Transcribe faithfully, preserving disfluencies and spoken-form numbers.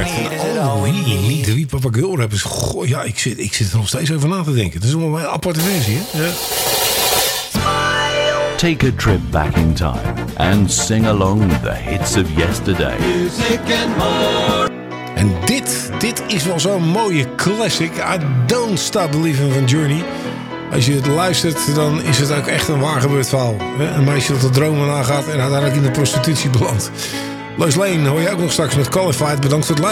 hart. Oh, nee, niet de Wie Papa Girl rappers. Goh, ja, ik zit, ik zit er nog steeds over na te denken. Het is allemaal een aparte versie, hè? Ja. Take a trip back in time and sing along with the hits of yesterday. Music and more. En dit, dit is wel zo'n mooie classic. I Don't Stop Believing van Journey. Als je het luistert, dan is het ook echt een waar gebeurd verhaal. Een meisje dat de dromen nagaat en uiteindelijk in de prostitutie belandt. Lois Lane hoor je ook nog straks met Qualified. Bedankt voor het luisteren.